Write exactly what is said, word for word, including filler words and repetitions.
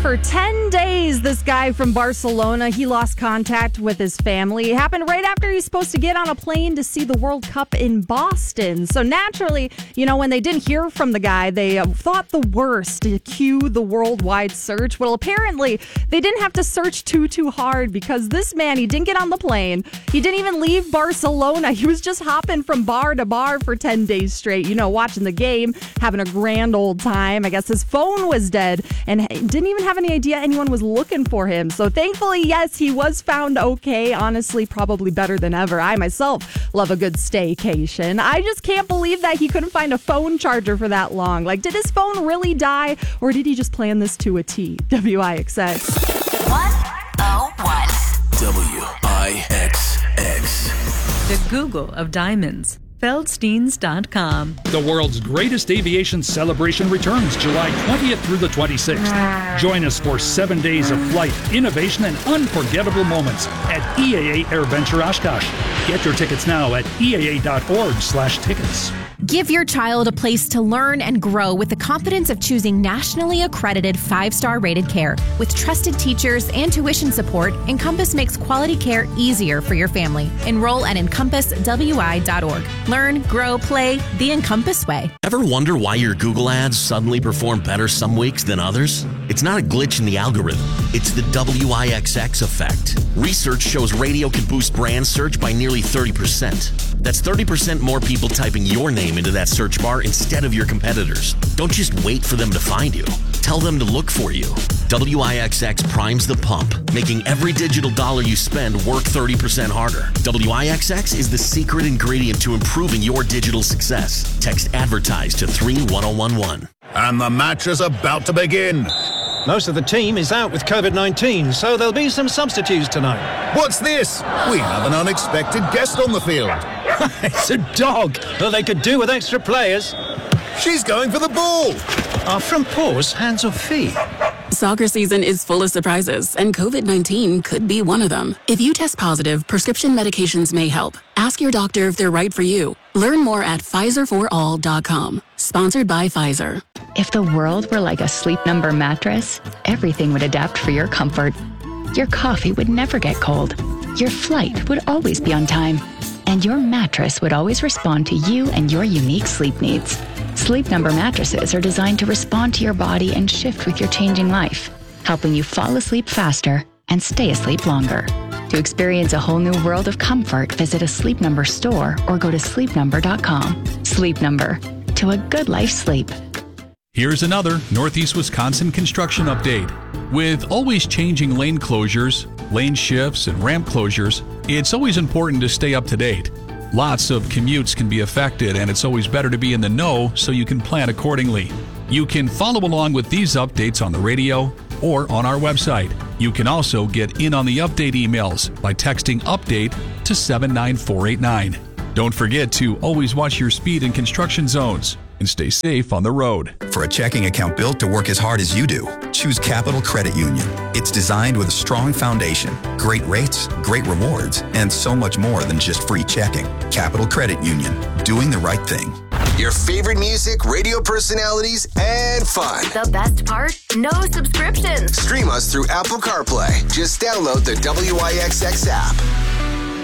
For ten days, this guy from Barcelona, he lost contact with his family. It happened right after he's supposed to get on a plane to see the World Cup in Boston. So naturally, you know, when they didn't hear from the guy, they uh, thought the worst to cue the worldwide search. Well, apparently, they didn't have to search too, too hard because this man, he didn't get on the plane. He didn't even leave Barcelona. He was just hopping from bar to bar for ten days straight, you know, watching the game, having a grand old time. I guess his phone was dead and didn't even have any idea anyone was looking for him. So thankfully, yes, he was found okay. Honestly, probably better than ever. I myself love a good staycation. I just can't believe that he couldn't find a phone charger for that long. Like, did his phone really die or did he just plan this to a T? W I X X. one oh one. W I X X. The Google of diamonds. Feldsteins dot com. The world's greatest aviation celebration returns July twentieth through the twenty-sixth. Join us for seven days of flight, innovation, and unforgettable moments at E A A AirVenture Oshkosh. Get your tickets now at E A A dot org slash tickets. Give your child a place to learn and grow with the confidence of choosing nationally accredited five-star rated care. With trusted teachers and tuition support, Encompass makes quality care easier for your family. Enroll at encompass W I dot org. Learn, grow, play the Encompass way. Ever wonder why your Google ads suddenly perform better some weeks than others? It's not a glitch in the algorithm. It's the W I X X effect. Research shows radio can boost brand search by nearly thirty percent. That's thirty percent more people typing your name into that search bar instead of your competitors. Don't just wait for them to find you. Tell them to look for you. W I X X primes the pump, making every digital dollar you spend work thirty percent harder. W I X X is the secret ingredient to improving your digital success. Text ADVERTISE to three one zero one one. And the match is about to begin. Most of the team is out with covid nineteen, so there'll be some substitutes tonight. What's this? We have an unexpected guest on the field. It's a dog. Well, they could do with extra players. She's going for the ball. Are from paws, hands or feet? Soccer season is full of surprises, and covid nineteen could be one of them. If you test positive, prescription medications may help. Ask your doctor if they're right for you. Learn more at Pfizer for all dot com. Sponsored by Pfizer. If the world were like a Sleep Number mattress, everything would adapt for your comfort. Your coffee would never get cold. Your flight would always be on time. And your mattress would always respond to you and your unique sleep needs. Sleep Number mattresses are designed to respond to your body and shift with your changing life, helping you fall asleep faster and stay asleep longer. To experience a whole new world of comfort, visit a Sleep Number store or go to sleep number dot com. Sleep Number. To a good life sleep. Here's another Northeast Wisconsin construction update. With always changing lane closures, lane shifts, and ramp closures, it's always important to stay up to date. Lots of commutes can be affected, and it's always better to be in the know so you can plan accordingly. You can follow along with these updates on the radio or on our website. You can also get in on the update emails by texting UPDATE to seven nine four eight nine. Don't forget to always watch your speed in construction zones and stay safe on the road. For a checking account built to work as hard as you do, choose Capital Credit Union. It's designed with a strong foundation, great rates, great rewards, and so much more than just free checking. Capital Credit Union, doing the right thing. Your favorite music, radio personalities, and fun. The best part? No subscriptions. Stream us through Apple CarPlay. Just download the W I X X app.